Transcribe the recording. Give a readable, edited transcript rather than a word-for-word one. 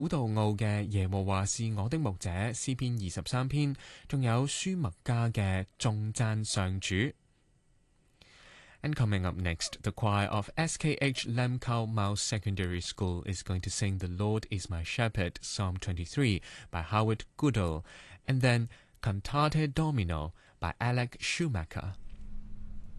古道奧嘅耶和華是我的牧者詩篇23篇，仲有舒麥加嘅頌讚上主。And coming up next, the choir of SKH Lamcow Mouse Secondary School is going to sing The Lord is My Shepherd, Psalm 23 by Howard Goodall, and then Cantate Domino by Alec Schumacher.